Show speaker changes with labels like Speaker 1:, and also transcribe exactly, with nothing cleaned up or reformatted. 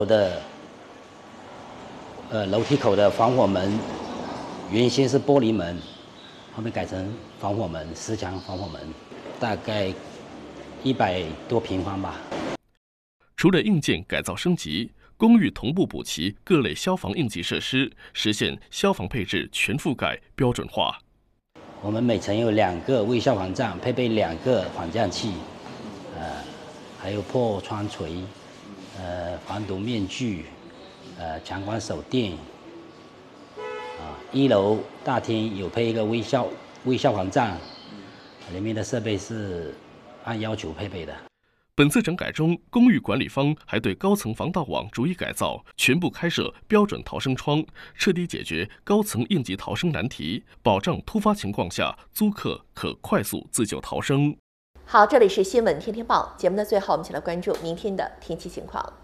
Speaker 1: 我的呃楼梯口的防火门原先是玻璃门，后面改成防火门，石墙防火门，大概一百多平方吧。
Speaker 2: 除了硬件改造升级，公寓同步补齐各类消防应急设施，实现消防配置全覆盖标准化。
Speaker 1: 我们每层有两个微消防站，配备两个缓降器，呃，还有破窗锤。 呃，防毒面具，呃，强光手电，啊，一楼大厅有配一个微消微消防站，里面的设备是按要求配备的。
Speaker 2: 本次整改中，公寓管理方还对高层防盗网逐一改造，全部开设标准逃生窗，彻底解决高层应急逃生难题，保障突发情况下租客可快速自救逃生。
Speaker 3: 好，这里是新闻天天报节目的最后，我们一起来关注明天的天气情况。